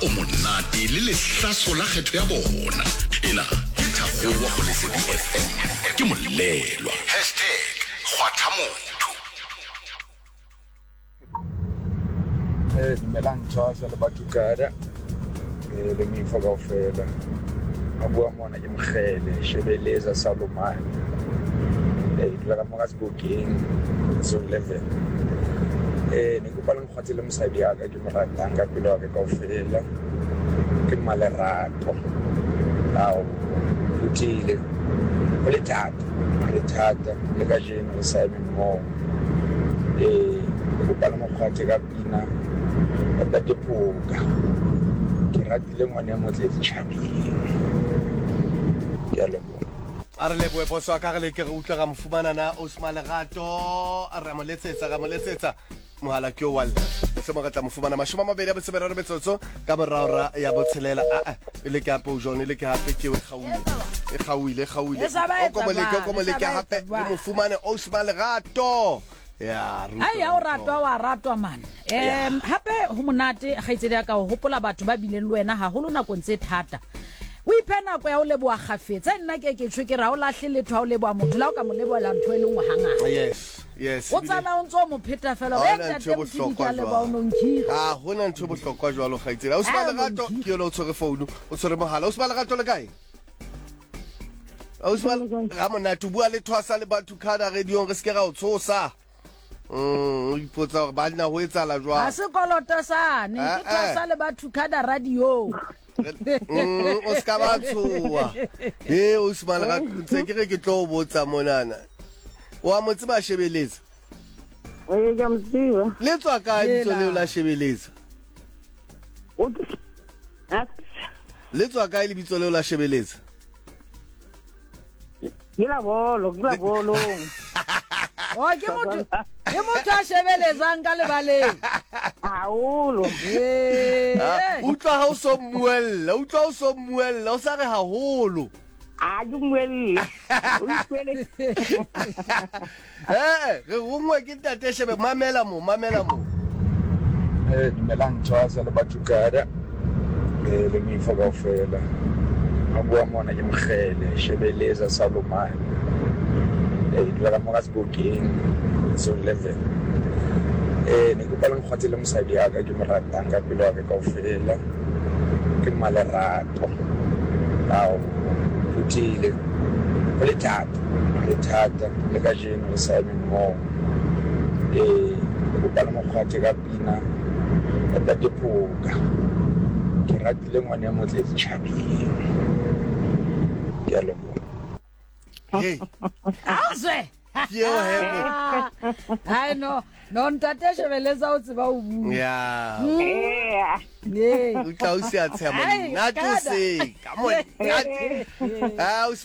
o monate le lehlaso la kgetho ya bona. Ena ke Thabo wa go Lesedi FM. Ke molelwa #kgwathamotho. Dumelang tshwasa le batukada le mifa kaofela. Mabua mona ke Mgele Shebeleza Salomane. Dula ka mo Sebokeng zone 11. Ne go pala mkgwatse le mosadi ya ka ke mo ratang ka pelo ya ka kaofela. Ke Malerato. Now utile le thata le ka jeno le sa mo go pala mkgwatse ka pina ta ke poka ke ratile ngwane mo tle tšhabeng ya lebo Are le boe boso ka le ke utla ga mfumana na Malerato a re mo letsetsa mohala ke o walla se mo gata mfumana mashoma mabedi a botseberaro betsotso ka morara ya botshelela le ke apo jone le ke hape ke e gauile o ko le ke hape le mfumane Malerato ya o ratwa man hape ho monate ga itsedi ka ho hopola batho ba bileng le wena ha holo nakong tse thata o ipena go ya o leboa gafetsa nna ke tshwe ke ra o lahle letho o leboa motho la o ka mo leboa la ntho e leng wa hanga yes o tsana o ntso mo pheta fela o etsa tebotsi ka leboa o nonkhira hona ntho bohlokwa jwalo ga itsedi Malerato ke lo tshwere phone o tshwere mohala Malerato le kae ga monate bua le thwasa le batho kada radio re se ke ra o tshosa o ipotsa gore ba nna ho etsala jwa a se kolota sane ke thwasa le batho kada radio o ska ba tshoa Malerato ntse ke re ke tlo botsa monana wa motse ba Shebeleza ke mtsiwa le tswa ka ditso le la Shebeleza le tswa ka le bitso le la Shebeleza ke la bolo ke motho a Shebelezang ka lebaleng haholo utlwa ha o so mmuella o sa re haholo ke mwelle re ngwe ke tate Shebe mamela mo dumelang tshwasa le batukada le mifa kaofela mabua mona ke Mgele Shebeleza Salomane dula ka mo Sebokeng zone 11 ne go pala mkgwatse le mosadi ya ka ke mo ratang ka pelo ya ka kaofela ke Malerato now utile le thata le ka jeno le sa mo go pala mkgwatse ka pina ta ke poka ke ratile ngwane mo tle tšhabeng ya lebo azwe I know ntate Shebeleza o tseba o bua utla o se a tshema nna to se come on